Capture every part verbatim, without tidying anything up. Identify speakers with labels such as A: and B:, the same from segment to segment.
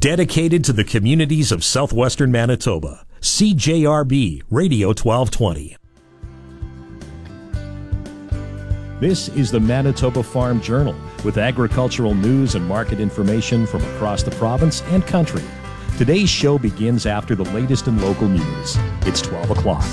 A: dedicated to the communities of southwestern Manitoba. C J R B Radio twelve twenty. This is the Manitoba Farm Journal with agricultural news and market information from across the province and country. Today's show begins after the latest in local news. It's twelve o'clock.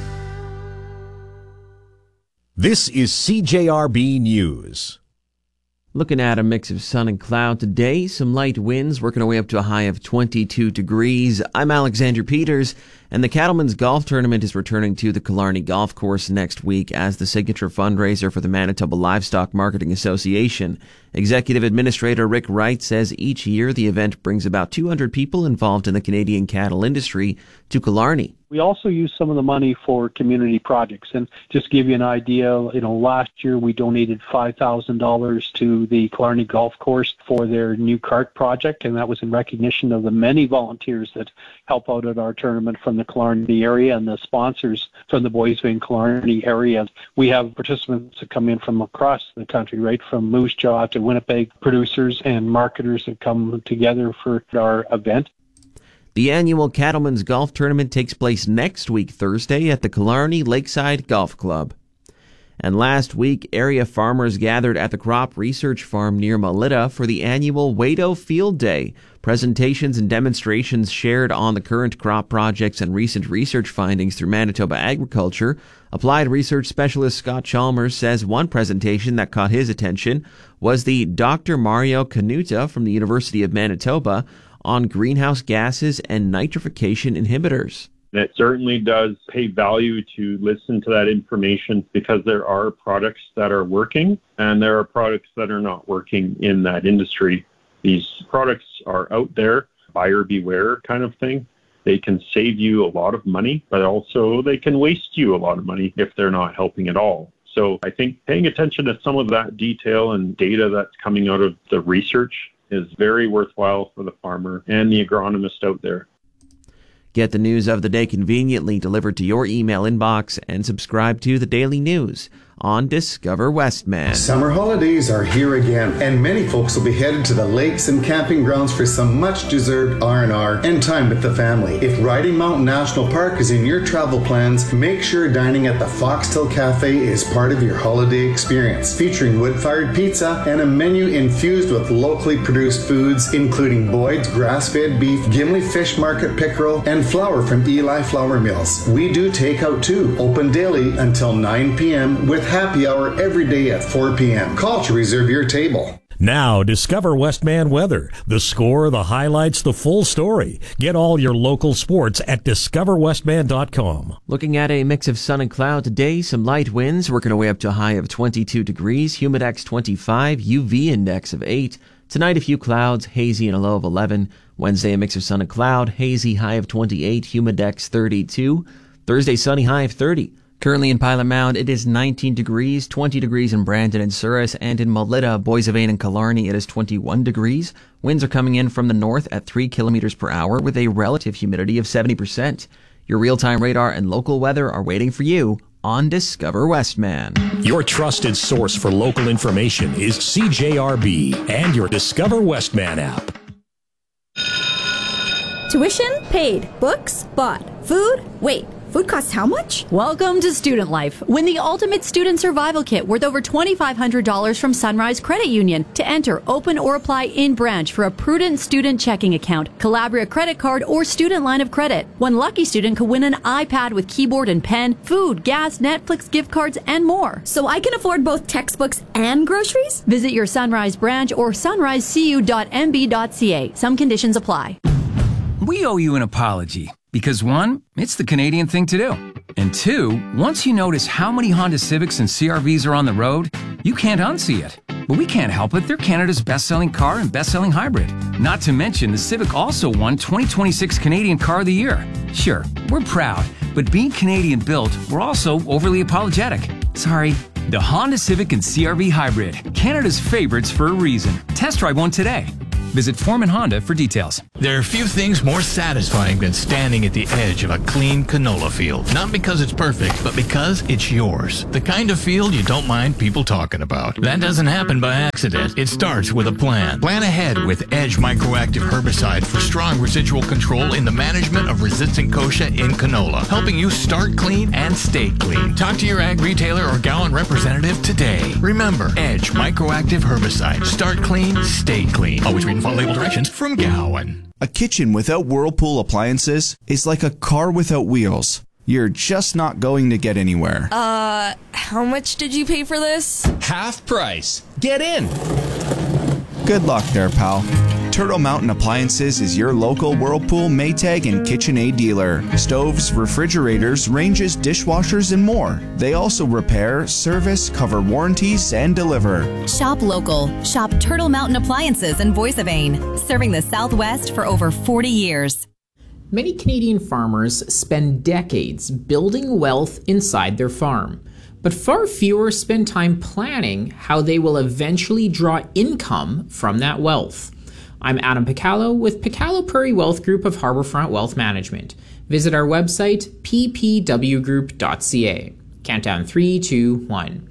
A: This is C J R B News.
B: Looking at a mix of sun and cloud today, some light winds working our way up to a high of twenty-two degrees. I'm Alexander Peters, and the Cattlemen's Golf Tournament is returning to the Killarney Golf Course next week as the signature fundraiser for the Manitoba Livestock Marketing Association. Executive Administrator Rick Wright says each year the event brings about two hundred people involved in the Canadian cattle industry to Killarney.
C: We also use some of the money for community projects. And just to give you an idea, you know, last year we donated five thousand dollars to the Killarney Golf Course for their new cart project, and that was in recognition of the many volunteers that help out at our tournament from the Killarney area and the sponsors from the Boys Bay and Killarney area. We have participants that come in from across the country, right from Moose Jaw to Winnipeg, producers and marketers that come together for our event.
B: The annual Cattlemen's Golf Tournament takes place next week, Thursday, at the Killarney Lakeside Golf Club. And last week, area farmers gathered at the Crop Research Farm near Melita for the annual Wado Field Day. Presentations and demonstrations shared on the current crop projects and recent research findings through Manitoba agriculture. Applied research specialist Scott Chalmers says one presentation that caught his attention was the Doctor Mario Canuta from the University of Manitoba on greenhouse gases and nitrification inhibitors.
D: It certainly does pay value to listen to that information because there are products that are working and there are products that are not working in that industry. These products are out there, buyer beware kind of thing. They can save you a lot of money, but also they can waste you a lot of money if they're not helping at all. So I think paying attention to some of that detail and data that's coming out of the research is very worthwhile for the farmer and the agronomist out there.
B: Get the news of the day conveniently delivered to your email inbox and subscribe to the Daily News on Discover Westman.
E: Summer holidays are here again, and many folks will be headed to the lakes and camping grounds for some much-deserved R and R and time with the family. If Riding Mountain National Park is in your travel plans, make sure dining at the Foxtail Cafe is part of your holiday experience, featuring wood-fired pizza and a menu infused with locally produced foods, including Boyd's grass-fed beef, Gimli Fish Market pickerel, and flour from Eli Flour Mills. We do takeout too, open daily until nine p.m. with happy hour every day at four p.m. Call to reserve your table.
A: Now, discover Westman weather. The score, the highlights, the full story. Get all your local sports at discover westman dot com.
B: Looking at a mix of sun and cloud today, some light winds working our way up to a high of twenty-two degrees, humidex twenty-five, U V index of eight. Tonight, a few clouds, hazy and a low of eleven. Wednesday, a mix of sun and cloud, hazy, high of twenty-eight, humidex thirty-two. Thursday, sunny, high of thirty. Currently in Pilot Mound, it is nineteen degrees, twenty degrees in Brandon and Souris, and in Melita, Boissevain and Killarney, it is twenty-one degrees. Winds are coming in from the north at three kilometers per hour with a relative humidity of seventy percent. Your real-time radar and local weather are waiting for you on Discover Westman.
A: Your trusted source for local information is C J R B and your Discover Westman app.
F: Tuition paid. Books bought. Food? Wait. Food costs how much?
G: Welcome to Student Life. Win the Ultimate Student Survival Kit worth over twenty-five hundred dollars from Sunrise Credit Union. To enter, open or apply in branch for a Prudent Student Checking Account, Calabria Credit Card, or Student Line of Credit. One lucky student could win an iPad with keyboard and pen, food, gas, Netflix gift cards, and more.
F: So I can afford both textbooks and groceries?
G: Visit your Sunrise branch or sunrise c u dot m b dot c a. Some conditions apply.
H: We owe you an apology. Because one, it's the Canadian thing to do. And two, once you notice how many Honda Civics and C R Vs are on the road, you can't unsee it. But we can't help it, they're Canada's best-selling car and best-selling hybrid. Not to mention, the Civic also won twenty twenty-six Canadian Car of the Year. Sure, we're proud, but being Canadian-built, we're also overly apologetic. Sorry. The Honda Civic and C R V Hybrid, Canada's favorites for a reason. Test drive one today. Visit Foreman Honda for details.
I: There are few things more satisfying than standing at the edge of a clean canola field. Not because it's perfect, but because it's yours. The kind of field you don't mind people talking about. That doesn't happen by accident. It starts with a plan. Plan ahead with Edge Microactive Herbicide for strong residual control in the management of resistant kochia in canola, helping you start clean and stay clean. Talk to your ag retailer or Gowan representative today. Remember, Edge Microactive Herbicide. Start clean, stay clean. Always read and follow label directions from Gowan.
J: A kitchen without Whirlpool appliances is like a car without wheels. You're just not going to get anywhere.
K: Uh, how much did you pay for this?
L: Half price. Get in.
J: Good luck there, pal. Turtle Mountain Appliances is your local Whirlpool, Maytag, and KitchenAid dealer. Stoves, refrigerators, ranges, dishwashers, and more. They also repair, service, cover warranties, and deliver.
M: Shop local. Shop Turtle Mountain Appliances in Voice of Ain, serving the Southwest for over forty years.
N: Many Canadian farmers spend decades building wealth inside their farm, but far fewer spend time planning how they will eventually draw income from that wealth. I'm Adam Picallo with Picallo Prairie Wealth Group of Harbourfront Wealth Management. Visit our website, p p w group dot c a. Countdown three, two, one.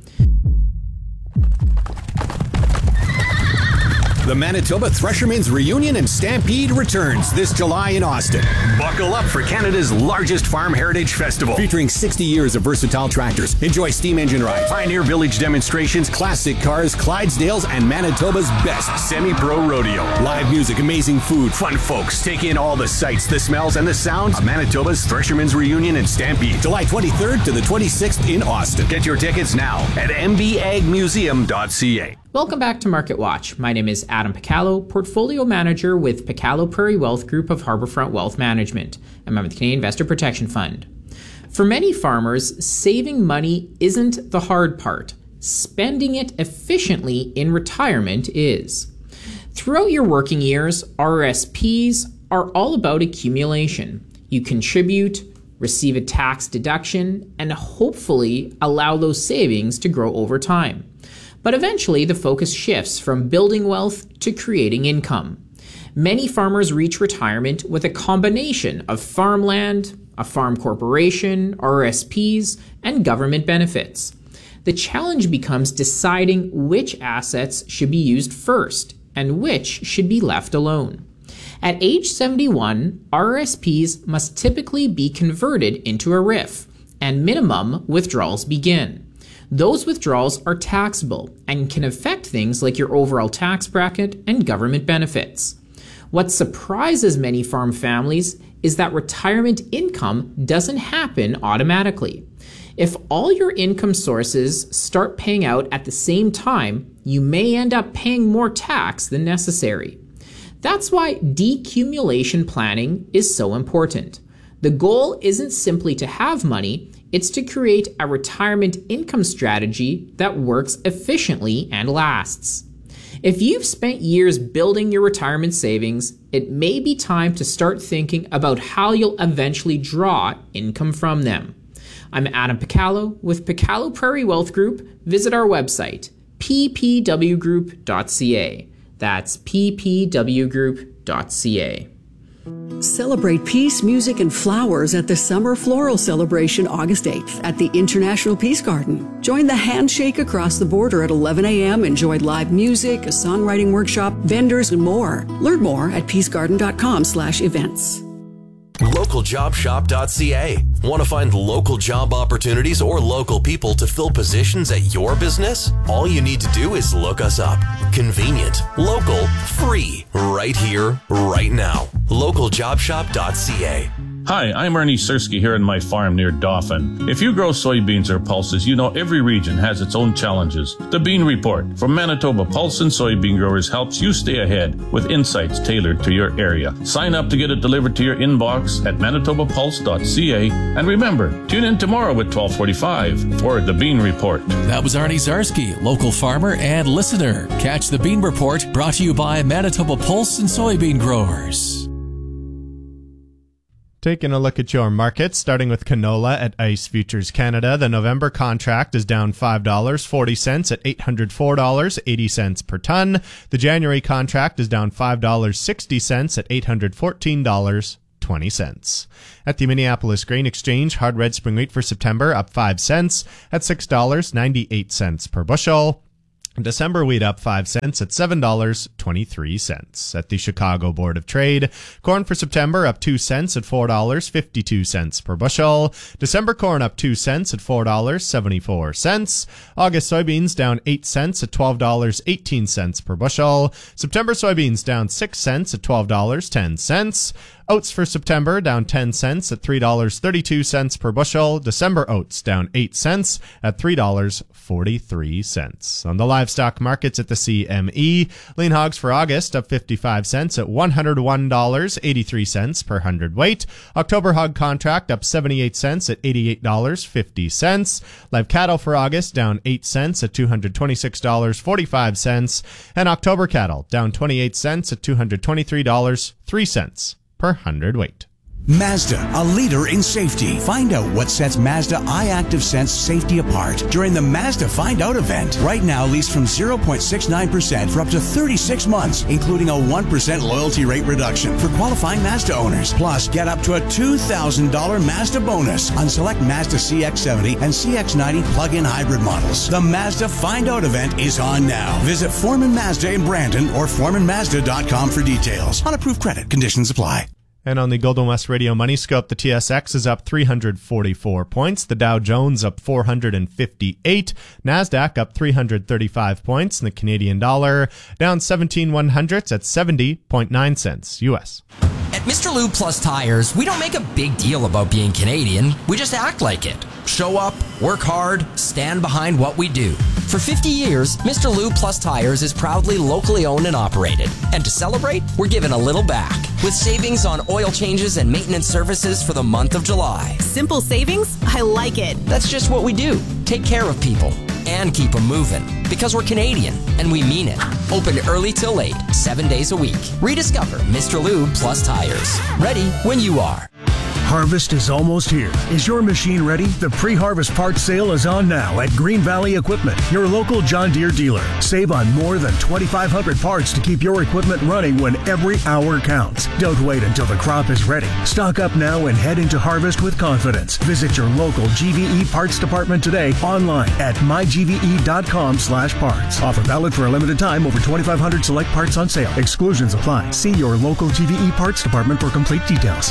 O: The Manitoba Threshermen's Reunion and Stampede returns this July in Austin. Buckle up for Canada's largest farm heritage festival. Featuring sixty years of versatile tractors. Enjoy steam engine rides, Pioneer Village demonstrations, classic cars, Clydesdales, and Manitoba's best semi-pro rodeo. Live music, amazing food, fun folks. Take in all the sights, the smells, and the sounds of Manitoba's Threshermen's Reunion and Stampede. July twenty-third to the twenty-sixth in Austin. Get your tickets now at m b ag museum dot c a.
N: Welcome back to Market Watch. My name is Adam Picallo, Portfolio Manager with Picallo Prairie Wealth Group of Harbourfront Wealth Management, a member of the Canadian Investor Protection Fund. For many farmers, saving money isn't the hard part. Spending it efficiently in retirement is. Throughout your working years, R R S Ps are all about accumulation. You contribute, receive a tax deduction, and hopefully allow those savings to grow over time. But eventually, the focus shifts from building wealth to creating income. Many farmers reach retirement with a combination of farmland, a farm corporation, R R S Ps, and government benefits. The challenge becomes deciding which assets should be used first and which should be left alone. At age seventy-one, R R S Ps must typically be converted into a R I F, and minimum withdrawals begin. Those withdrawals are taxable and can affect things like your overall tax bracket and government benefits. What surprises many farm families is that retirement income doesn't happen automatically. If all your income sources start paying out at the same time, you may end up paying more tax than necessary. That's why decumulation planning is so important. The goal isn't simply to have money, it's to create a retirement income strategy that works efficiently and lasts. If you've spent years building your retirement savings, it may be time to start thinking about how you'll eventually draw income from them. I'm Adam Picallo with Picallo Prairie Wealth Group. Visit our website, p p w group dot c a. That's p p w group dot c a.
P: Celebrate peace, music, and flowers at the Summer Floral Celebration August eighth at the International Peace Garden. Join the Handshake Across the Border at eleven a.m. Enjoy live music, a songwriting workshop, vendors, and more. Learn more at peacegarden.com slash events.
Q: local job shop dot c a. Want to find local job opportunities or local people to fill positions at your business? All you need to do is look us up. Convenient, local, free, right here, right now. local job shop dot c a.
R: Hi, I'm Ernie Sersky here on my farm near Dauphin. If you grow soybeans or pulses, you know every region has its own challenges. The Bean Report from Manitoba Pulse and Soybean Growers helps you stay ahead with insights tailored to your area. Sign up to get it delivered to your inbox at manitoba pulse dot c a. And remember, tune in tomorrow at twelve forty-five for The Bean Report.
L: That was Arnie Zarsky, local farmer and listener. Catch The Bean Report, brought to you by Manitoba Pulse and Soybean Growers.
S: Taking a look at your markets, starting with canola at ICE Futures Canada. The November contract is down five dollars and forty cents at eight hundred four dollars and eighty cents per ton. The January contract is down five dollars and sixty cents at eight hundred fourteen dollars and twenty cents. At the Minneapolis Grain Exchange, hard red spring wheat for September up five cents at six dollars and ninety-eight cents per bushel. December wheat up five cents at seven dollars and twenty-three cents. At the Chicago Board of Trade, corn for September up two cents at four dollars and fifty-two cents per bushel. December corn up two cents at four dollars and seventy-four cents. August soybeans down eight cents at twelve dollars and eighteen cents per bushel. September soybeans down six cents at twelve dollars and ten cents. Oats for September down ten cents at three dollars and thirty-two cents per bushel. December oats down eight cents at three dollars and forty-three cents. On the livestock markets at the C M E, lean hogs for August up fifty-five cents at one hundred one dollars and eighty-three cents per hundredweight. October hog contract up seventy-eight cents at eighty-eight dollars and fifty cents. Live cattle for August down eight cents at two hundred twenty-six dollars and forty-five cents. And October cattle down twenty-eight cents at two hundred twenty-three dollars and three cents per hundredweight.
T: Mazda, a leader in safety. Find out what sets Mazda iActive Sense safety apart during the Mazda Find Out event. Right now, lease from zero point six nine percent for up to thirty-six months, including a one percent loyalty rate reduction for qualifying Mazda owners. Plus, get up to a two thousand dollars Mazda bonus on select Mazda C X seventy and C X ninety plug-in hybrid models. The Mazda Find Out event is on now. Visit Foreman Mazda in Brandon or foreman mazda dot com for details. On approved credit, conditions apply.
S: And on the Golden West Radio Money Scope, the T S X is up three hundred forty-four points. The Dow Jones up four hundred fifty-eight. NASDAQ up three hundred thirty-five points. And the Canadian dollar down seventeen one hundredths at seventy point nine cents U S.
U: At Mister Lube Plus Tires, we don't make a big deal about being Canadian. We just act like it. Show up, work hard, stand behind what we do. For fifty years, Mister Lube Plus Tires is proudly locally owned and operated. And to celebrate, we're giving a little back with savings on oil changes and maintenance services for the month of July.
M: Simple savings? I like it.
U: That's just what we do. Take care of people and keep them moving. Because we're Canadian, and we mean it. Open early till late, seven days a week. Rediscover Mister Lube Plus Tires. Ready when you are.
V: Harvest is almost here. Is your machine ready? The pre-harvest parts sale is on now at Green Valley Equipment, your local John Deere dealer. Save on more than twenty-five hundred parts to keep your equipment running when every hour counts. Don't wait until the crop is ready. Stock up now and head into harvest with confidence. Visit your local G V E parts department today online at my g v e dot com slash parts. Offer valid for a limited time. Over twenty-five hundred select parts on sale. Exclusions apply. See your local G V E parts department for complete details.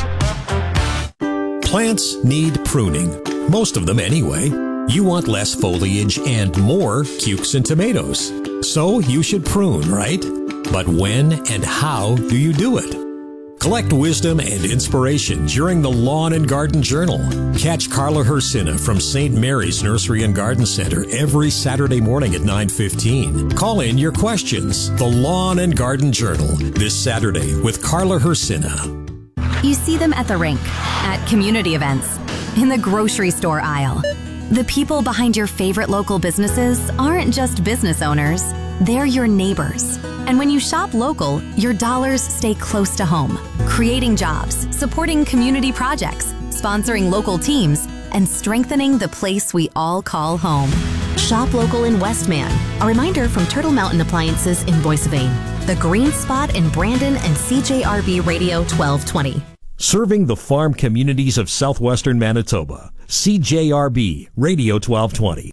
W: Plants need pruning, most of them anyway. You want less foliage and more cukes and tomatoes. So you should prune, right? But when and how do you do it? Collect wisdom and inspiration during the Lawn and Garden Journal. Catch Carla Hersina from Saint Mary's Nursery and Garden Center every Saturday morning at nine fifteen. Call in your questions. The Lawn and Garden Journal this Saturday with Carla Hersina.
M: You see them at the rink, at community events, in the grocery store aisle. The people behind your favorite local businesses aren't just business owners, they're your neighbors. And when you shop local, your dollars stay close to home, creating jobs, supporting community projects, sponsoring local teams, and strengthening the place we all call home. Shop local in Westman. A reminder from Turtle Mountain Appliances in Boissevain, The Green Spot in Brandon, and C J R B Radio twelve twenty.
A: Serving the farm communities of southwestern Manitoba. C J R B Radio twelve twenty.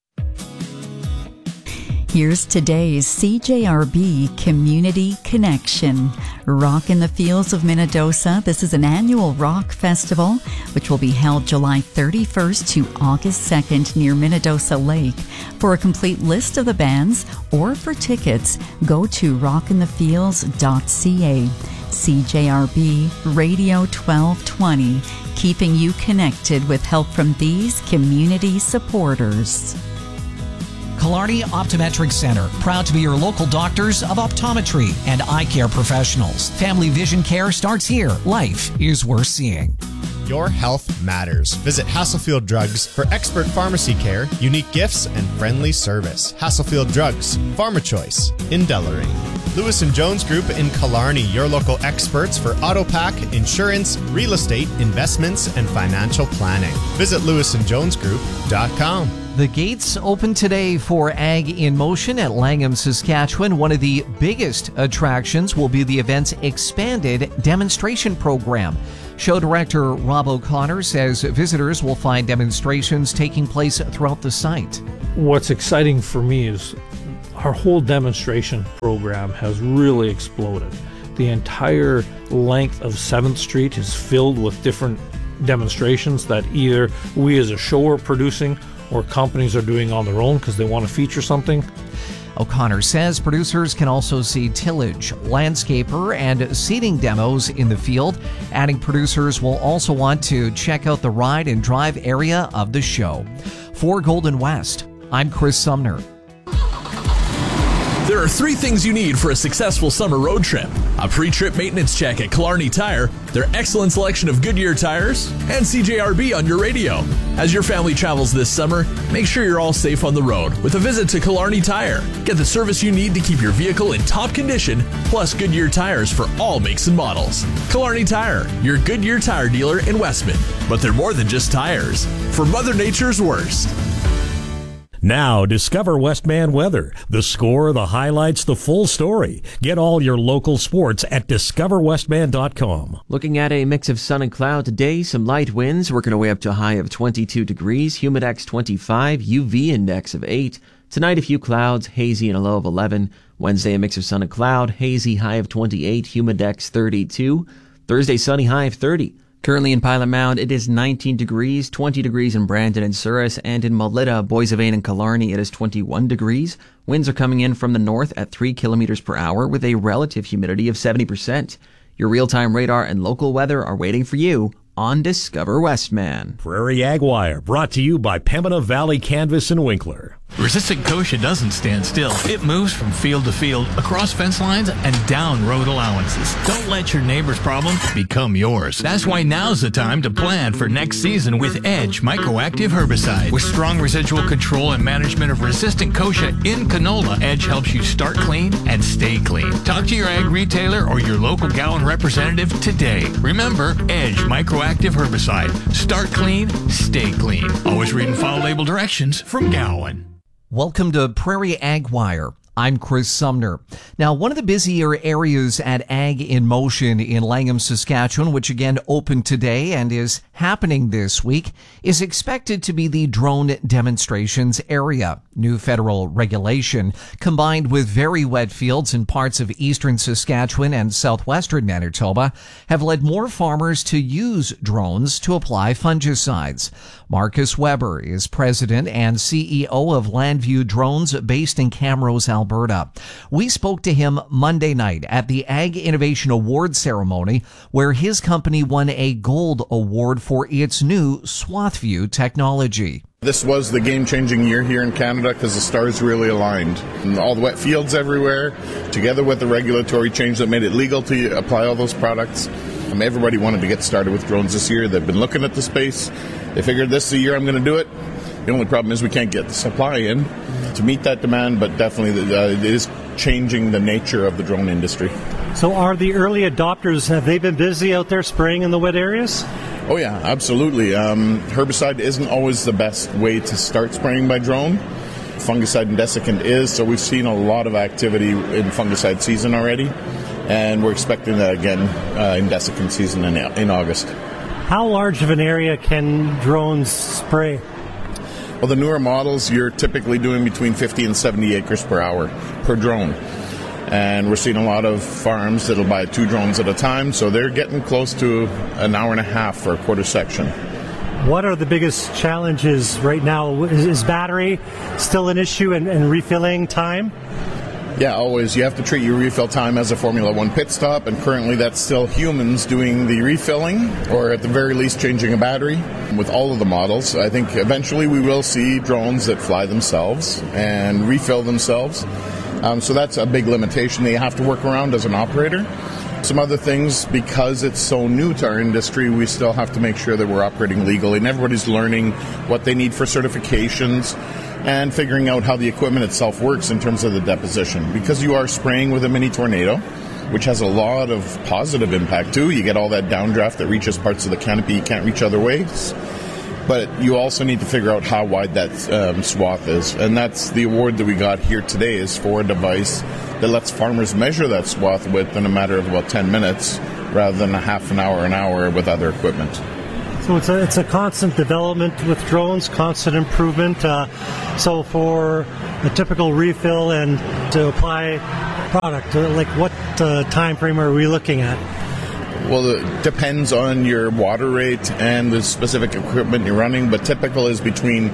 X: Here's today's C J R B Community Connection. Rock in the Fields of Minnedosa. This is an annual rock festival which will be held July thirty-first to August second near Minnedosa Lake. For a complete list of the bands or for tickets, go to rock in the fields dot c a. C J R B Radio twelve twenty, keeping you connected with help from these community supporters.
Y: Killarney Optometric Center, proud to be your local doctors of optometry and eye care professionals. Family vision care starts here. Life is worth seeing.
S: Your health matters. Visit Hasselfield Drugs for expert pharmacy care, unique gifts, and friendly service. Hasselfield Drugs, Pharma Choice in Deloraine. Lewis and Jones Group in Killarney, your local experts for autopack, insurance, real estate, investments, and financial planning. Visit lewis and jones group dot com.
Y: The gates open today for Ag in Motion at Langham, Saskatchewan. One of the biggest attractions will be the event's expanded demonstration program. Show director Rob O'Connor says visitors will find demonstrations taking place throughout the site.
B: What's exciting for me is our whole demonstration program has really exploded. The entire length of seventh Street is filled with different demonstrations that either we as a show are producing or companies are doing on their own because they want to feature something.
Y: O'Connor says producers can also see tillage, landscaper, and seeding demos in the field. Adding producers will also want to check out the ride and drive area of the show. For Golden West, I'm Chris Sumner.
C: There are three things you need for a successful summer road trip: a pre-trip maintenance check at Killarney Tire, their excellent selection of Goodyear tires, and C J R B on your radio. As your family travels this summer, make sure you're all safe on the road with a visit to Killarney Tire. Get the service you need to keep your vehicle in top condition, plus Goodyear tires for all makes and models. Killarney Tire, your Goodyear tire dealer in Westman. But they're more than just tires. For Mother Nature's worst.
W: Now, discover Westman Weather. The score, the highlights, the full story. Get all your local sports at discover westman dot com.
D: Looking at a mix of sun and cloud today, some light winds working our way up to a high of twenty-two degrees, humidex twenty-five, U V index of eight. Tonight, a few clouds, hazy and a low of eleven. Wednesday, a mix of sun and cloud, hazy, high of twenty-eight, humidex thirty-two. Thursday, sunny, high of thirty. Currently in Pilot Mound, it is nineteen degrees, twenty degrees in Brandon and Souris, and in Melita, Boissevain, and Killarney, it is twenty-one degrees. Winds are coming in from the north at three kilometers per hour with a relative humidity of seventy percent. Your real-time radar and local weather are waiting for you on Discover Westman.
W: Prairie Ag Wire, brought to you by Pembina Valley Canvas and Winkler.
I: Resistant Kochia doesn't stand still. It moves from field to field, across fence lines, and down road allowances. Don't let your neighbor's problem become yours. That's why now's the time to plan for next season with Edge Microactive Herbicide. With strong residual control and management of resistant Kochia in canola, Edge helps you start clean and stay clean. Talk to your ag retailer or your local Gowan representative today. Remember, Edge Microactive Herbicide. Start clean, stay clean. Always read and follow label directions from Gowan.
Y: Welcome to Prairie Ag Wire. I'm Chris Sumner. Now, one of the busier areas at Ag in Motion in Langham, Saskatchewan, which again opened today and is happening this week, is expected to be the drone demonstrations area. New federal regulation, combined with very wet fields in parts of eastern Saskatchewan and southwestern Manitoba, have led more farmers to use drones to apply fungicides. Marcus Weber is president and C E O of Landview Drones based in Camrose, Alberta. We spoke to him Monday night at the Ag Innovation Award ceremony, where his company won a gold award for its new SwathView technology.
E: This was the game-changing year here in Canada because the stars really aligned. And all the wet fields everywhere, together with the regulatory change that made it legal to apply all those products. Um, everybody wanted to get started with drones this year. They've been looking at the space. They figured this is the year I'm going to do it. The only problem is we can't get the supply in to meet that demand, but definitely uh, it is changing the nature of the drone industry.
F: So are the early adopters, have they been busy out there spraying in the wet areas?
E: Oh yeah, absolutely. Um, herbicide isn't always the best way to start spraying by drone. Fungicide and desiccant is, so we've seen a lot of activity in fungicide season already, and we're expecting that again uh, in desiccant season in, in August.
F: How large of an area can drones spray?
E: Well, the newer models, you're typically doing between fifty and seventy acres per hour per drone. And we're seeing a lot of farms that'll buy two drones at a time, so they're getting close to an hour and a half for a quarter section.
F: What are the biggest challenges right now? Is, is battery still an issue and, and refilling time?
E: Yeah, always. You have to treat your refill time as a Formula One pit stop, and currently that's still humans doing the refilling, or at the very least changing a battery. With all of the models, I think eventually we will see drones that fly themselves and refill themselves. Um, so that's a big limitation that you have to work around as an operator. Some other things, because it's so new to our industry, we still have to make sure that we're operating legally, and everybody's learning what they need for certifications and figuring out how the equipment itself works in terms of the deposition. Because you are spraying with a mini tornado, which has a lot of positive impact too. You get all that downdraft that reaches parts of the canopy you can't reach other ways. But you also need to figure out how wide that um, swath is. And that's the award that we got here today, is for a device that lets farmers measure that swath width in a matter of about ten minutes rather than a half an hour, an hour with other equipment.
F: So it's a, it's a constant development with drones, constant improvement. Uh, so for a typical refill and to apply product, uh, like what uh, time frame are we looking at?
E: Well, it depends on your water rate and the specific equipment you're running, but typical is between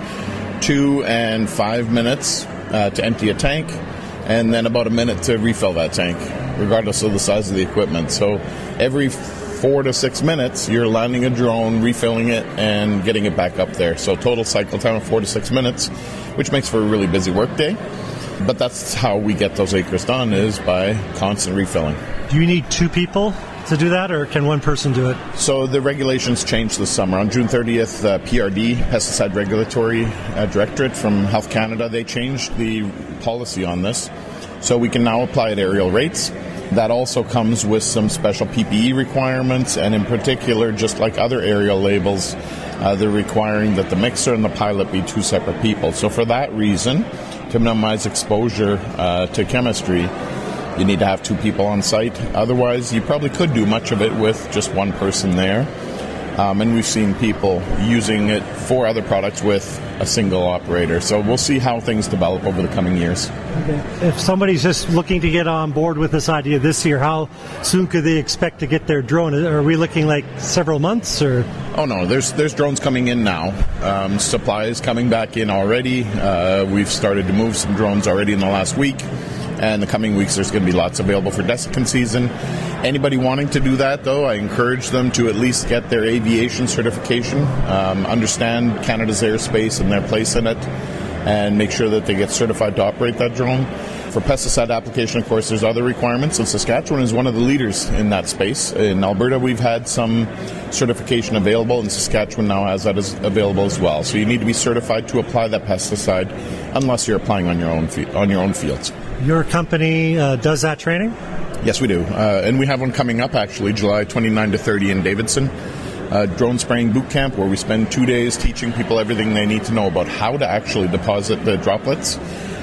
E: two and five minutes uh, to empty a tank, and then about a minute to refill that tank, regardless of the size of the equipment. So every four to six minutes, you're landing a drone, refilling it, and getting it back up there. So total cycle time of four to six minutes, which makes for a really busy work day. But that's how we get those acres done, is by constant refilling.
F: Do you need two people to do that, or can one person do it?
E: So the regulations changed this summer. On June thirtieth, uh, P R D, Pesticide Regulatory uh, Directorate from Health Canada, they changed the policy on this. So we can now apply at aerial rates. That also comes with some special P P E requirements, and in particular, just like other aerial labels, uh, they're requiring that the mixer and the pilot be two separate people. So for that reason, to minimize exposure uh, to chemistry, you need to have two people on site. Otherwise, you probably could do much of it with just one person there. Um, and we've seen people using it for other products with a single operator. So we'll see how things develop over the coming years.
F: Okay. If somebody's just looking to get on board with this idea this year, how soon could they expect to get their drone? Are we looking like several months, or?
E: Oh no, there's there's drones coming in now. Um, supply is coming back in already. Uh, we've started to move some drones already in the last week. And in the coming weeks, there's going to be lots available for desiccant season. Anybody wanting to do that, though, I encourage them to at least get their aviation certification, um, understand Canada's airspace and their place in it, and make sure that they get certified to operate that drone. For pesticide application, of course, there's other requirements, and Saskatchewan is one of the leaders in that space. In Alberta, we've had some certification available, and Saskatchewan now has that as available as well. So you need to be certified to apply that pesticide unless you're applying on your own fe- on your own fields.
F: Your company uh, does that training?
E: Yes, we do. Uh, and we have one coming up, actually, July twenty-ninth to thirtieth in Davidson. Uh, drone spraying boot camp, where we spend two days teaching people everything they need to know about how to actually deposit the droplets.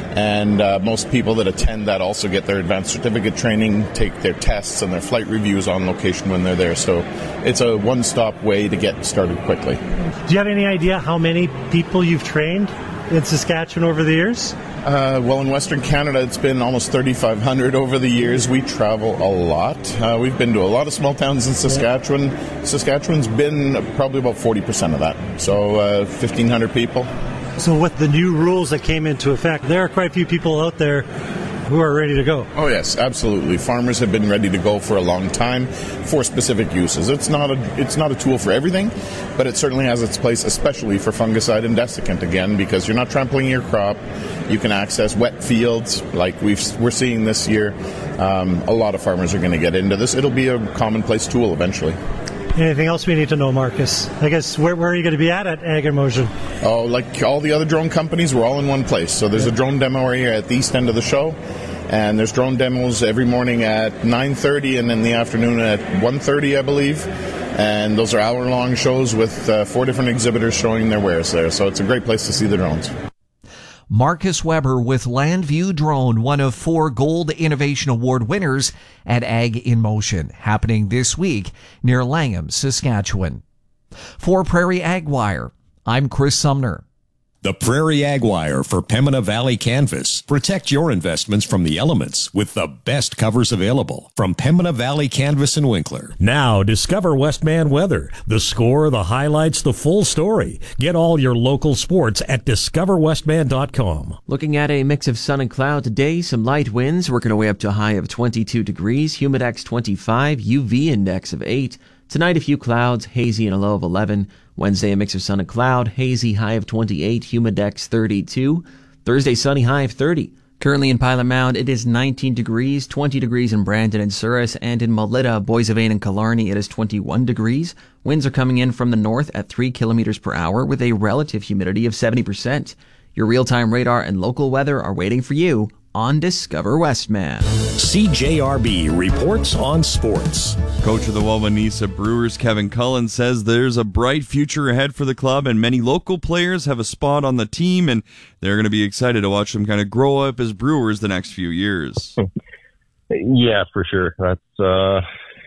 E: And uh, most people that attend that also get their advanced certificate training, take their tests and their flight reviews on location when they're there. So it's a one-stop way to get started quickly.
F: Do you have any idea how many people you've trained in Saskatchewan over the years?
E: Uh, well, in Western Canada, it's been almost thirty-five hundred over the years. We travel a lot. Uh, we've been to a lot of small towns in Saskatchewan. Saskatchewan's been probably about forty percent of that, so uh, fifteen hundred people.
F: So with the new rules that came into effect, there are quite a few people out there who are ready to go.
E: Oh yes, absolutely. Farmers have been ready to go for a long time for specific uses. It's not a it's not a tool for everything, but it certainly has its place, especially for fungicide and desiccant, again, because you're not trampling your crop. You can access wet fields like we've, we're seeing this year. Um, a lot of farmers are going to get into this. It'll be a commonplace tool eventually.
F: Anything else we need to know, Marcus? I guess, where, where are you going to be at at AgInMotion?
E: Oh, like all the other drone companies, we're all in one place. So there's a drone demo area at the east end of the show, and there's drone demos every morning at nine thirty and in the afternoon at one thirty, I believe. And those are hour-long shows with uh, four different exhibitors showing their wares there. So it's a great place to see the drones.
Y: Marcus Weber with Landview Drone, one of four Gold Innovation Award winners at AgInMotion, happening this week near Langham, Saskatchewan. For Prairie Ag Wire, I'm Chris Sumner.
W: The Prairie Ag Wire for Pembina Valley Canvas. Protect your investments from the elements with the best covers available from Pembina Valley Canvas and Winkler.
A: Now, discover Westman Weather. The score, the highlights, the full story. Get all your local sports at discover westman dot com.
D: Looking at a mix of sun and cloud today, some light winds working our way up to a high of twenty-two degrees, humidex twenty-five, U V index of eight. Tonight, a few clouds, hazy and a low of eleven. Wednesday, a mix of sun and cloud, hazy, high of twenty-eight, humidex thirty-two. Thursday, sunny, high of thirty. Currently in Pilot Mound, it is nineteen degrees, twenty degrees in Brandon and Souris, and in Melita, Boissevain, and Killarney, it is twenty-one degrees. Winds are coming in from the north at three kilometers per hour with a relative humidity of seventy percent. Your real-time radar and local weather are waiting for you on Discover Westman.
A: C J R B reports on sports.
G: Coach of the Wawanesa Brewers, Kevin Cullen, says there's a bright future ahead for the club, and many local players have a spot on the team, and they're going to be excited to watch them kind of grow up as Brewers the next few years.
H: Yeah, for sure. That's uh,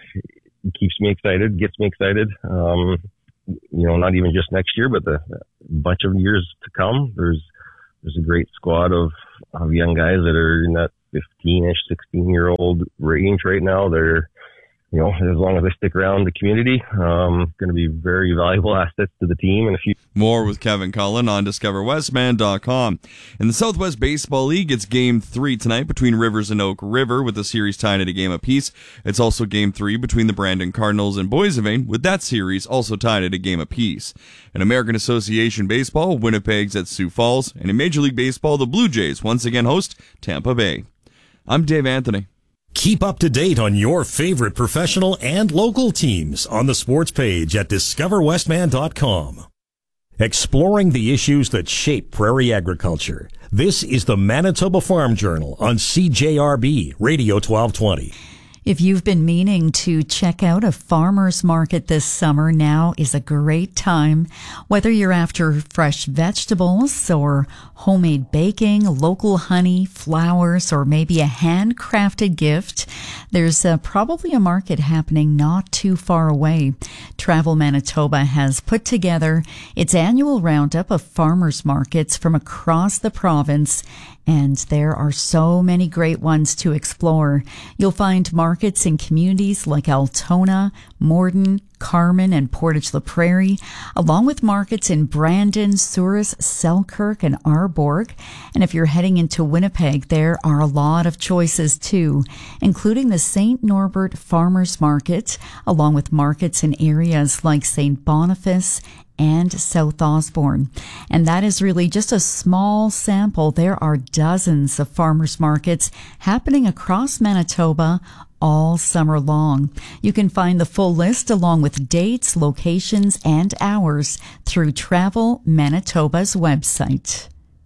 H: keeps me excited, gets me excited. Um, you know, not even just next year, but the bunch of years to come. There's there's a great squad of of young guys that are in that fifteen-ish, sixteen-year-old range right now. They're, you know, as long as they stick around the community, um, going to be very valuable assets to the team in a few.
G: More with Kevin Cullen on discover westman dot com. In the Southwest Baseball League, it's game three tonight between Rivers and Oak River, with the series tied at a game apiece. It's also game three between the Brandon Cardinals and Boissevain, with that series also tied at a game apiece. In American Association Baseball, Winnipeg's at Sioux Falls, and in Major League Baseball, the Blue Jays once again host Tampa Bay. I'm Dave Anthony.
W: Keep up to date on your favorite professional and local teams on the sports page at discover westman dot com. Exploring the issues that shape prairie agriculture. This is the Manitoba Farm Journal on C J R B Radio twelve twenty.
X: If you've been meaning to check out a farmer's market this summer, now is a great time. Whether you're after fresh vegetables or homemade baking, local honey, flowers, or maybe a handcrafted gift, there's uh, probably a market happening not too far away. Travel Manitoba has put together its annual roundup of farmers markets from across the province, and there are so many great ones to explore. You'll find markets in communities like Altona, Morden, Carman, and Portage la Prairie, along with markets in Brandon, Souris, Selkirk, and Arborg. And if you're heading into Winnipeg, there are a lot of choices too, including the Saint Norbert Farmers Market, along with markets in areas like Saint Boniface and South Osborne. And that is really just a small sample. There are dozens of farmers markets happening across Manitoba all summer long. You can find the full list along with dates, locations, and hours through Travel Manitoba's website.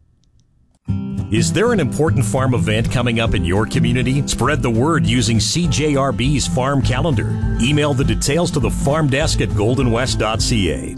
W: Is there an important farm event coming up in your community? Spread the word using C J R B's farm calendar. Email the details to the farm desk at golden west dot c a.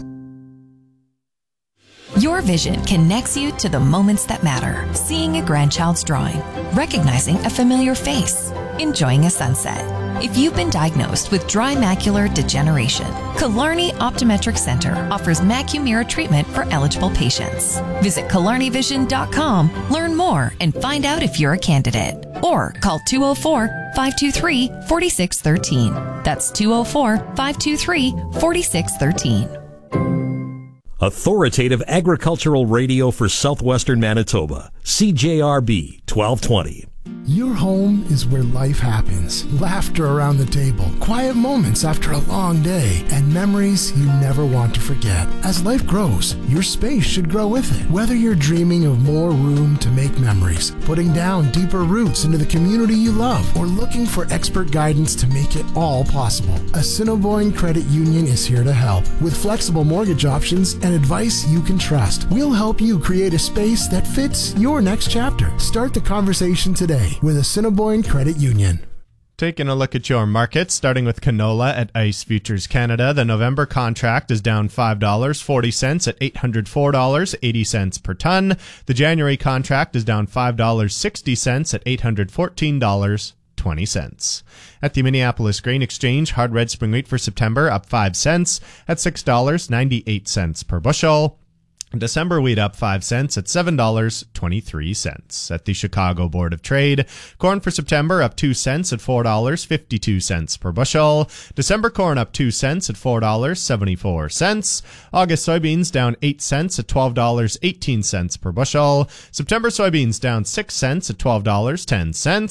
J: Your vision connects you to the moments that matter. Seeing a grandchild's drawing, recognizing a familiar face, enjoying a sunset. If you've been diagnosed with dry macular degeneration, Killarney Optometric Center offers Macumira treatment for eligible patients. Visit killarney vision dot com, learn more, and find out if you're a candidate. Or call two oh four, five two three, four six one three. That's two oh four, five two three, four six one three.
W: Authoritative agricultural radio for southwestern Manitoba. C J R B twelve twenty.
K: Your home is where life happens. Laughter around the table, quiet moments after a long day, and memories you never want to forget. As life grows, your space should grow with it. Whether you're dreaming of more room to make memories, putting down deeper roots into the community you love, or looking for expert guidance to make it all possible, Assiniboine Credit Union is here to help. With flexible mortgage options and advice you can trust, we'll help you create a space that fits your next chapter. Start the conversation today with Assiniboine Credit Union.
S: Taking a look at your markets, starting with canola at Ice Futures Canada. The November contract is down five dollars and forty cents at eight hundred four dollars and eighty cents per ton. The January contract is down five dollars and sixty cents at eight hundred fourteen dollars and twenty cents. At the Minneapolis Grain Exchange, hard red spring wheat for September up five cents at six dollars and ninety-eight cents per bushel. December wheat up five cents at seven dollars and twenty-three cents. At the Chicago Board of Trade, corn for September up two cents at four dollars and fifty-two cents per bushel. December corn up two cents at four dollars and seventy-four cents. August soybeans down eight cents at twelve dollars and eighteen cents per bushel. September soybeans down six cents at twelve dollars and ten cents.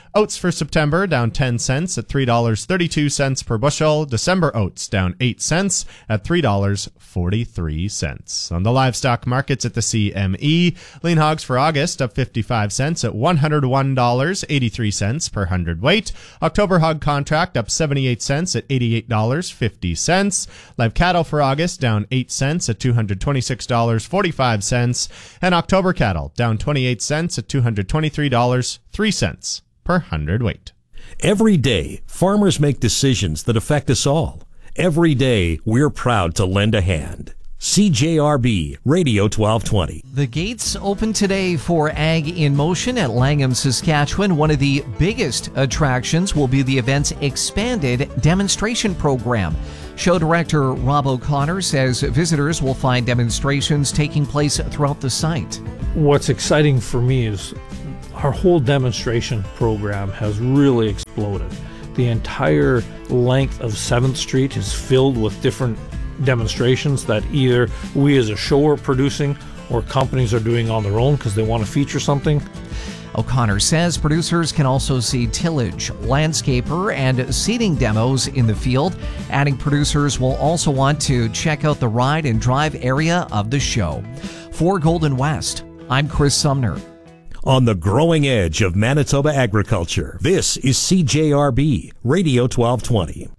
S: Oats for September down ten cents at three dollars and thirty-two cents per bushel. December oats down eight cents at three dollars and forty-three cents. On the livestock markets at the C M E, lean hogs for August up fifty-five cents at one hundred one dollars and eighty-three cents per hundredweight. October hog contract up seventy-eight cents at eighty-eight dollars and fifty cents. Live cattle for August down eight cents at two hundred twenty-six dollars and forty-five cents. And October cattle down twenty-eight cents at two hundred twenty-three dollars and three cents per hundredweight.
W: Every day, farmers make decisions that affect us all. Every day, we're proud to lend a hand. C J R B Radio twelve twenty.
Y: The gates open today for Ag in Motion at Langham, Saskatchewan. One of the biggest attractions will be the event's expanded demonstration program. Show director Rob O'Connor says visitors will find demonstrations taking place throughout the site.
B: What's exciting for me is our whole demonstration program has really exploded. The entire length of seventh Street is filled with different demonstrations that either we as a show are producing or companies are doing on their own because they want to feature something.
Y: O'Connor says producers can also see tillage, landscaper, and seeding demos in the field. Adding producers will also want to check out the ride and drive area of the show. For Golden West, I'm Chris Sumner.
W: On the growing edge of Manitoba agriculture, this is C J R B Radio twelve twenty.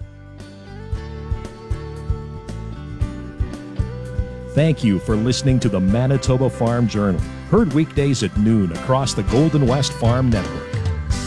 A: Thank you for listening to the Manitoba Farm Journal, heard weekdays at noon across the Golden West Farm Network.